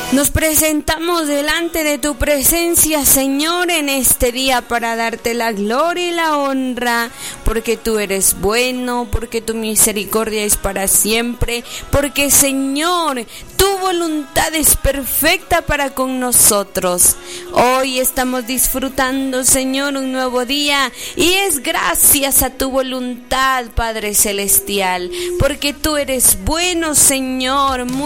Nos presentamos delante de tu presencia, Señor, en este día para darte la gloria y la honra, porque tú eres bueno, porque tu misericordia es para siempre, porque, Señor, tu voluntad es perfecta para con nosotros. Hoy estamos disfrutando, Señor, un nuevo día y es gracias a tu voluntad, Padre Celestial, porque tú eres bueno, Señor.